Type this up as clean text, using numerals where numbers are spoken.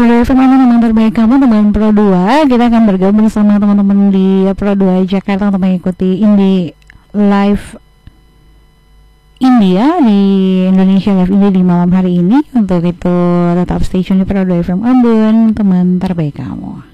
Pro FM teman terbaik kamu, teman Pro 2. Kita akan bergabung bersama teman-teman di Pro 2 Jakarta untuk mengikuti Indie Live India di Indonesia Live India di malam hari ini. Untuk itu tetap stay tune di Pro 2 FM Ambon, teman terbaik kamu.